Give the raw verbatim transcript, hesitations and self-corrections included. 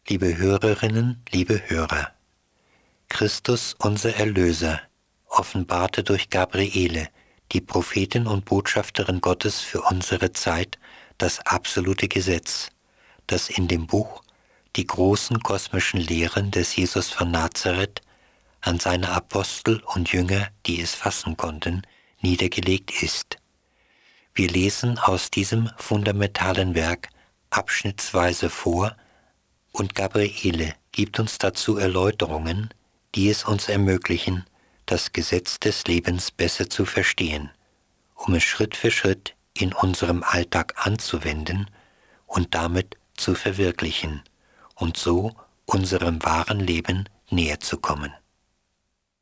Liebe Hörerinnen, liebe Hörer, Christus, unser Erlöser, offenbarte durch Gabriele, die Prophetin und Botschafterin Gottes für unsere Zeit, das absolute Gesetz, das in dem Buch Die großen kosmischen Lehren des Jesus von Nazareth an seine Apostel und Jünger, die es fassen konnten, niedergelegt ist. Wir lesen aus diesem fundamentalen Werk abschnittsweise vor, und Gabriele gibt uns dazu Erläuterungen, die es uns ermöglichen, das Gesetz des Lebens besser zu verstehen, um es Schritt für Schritt in unserem Alltag anzuwenden und damit zu verwirklichen und so unserem wahren Leben näher zu kommen.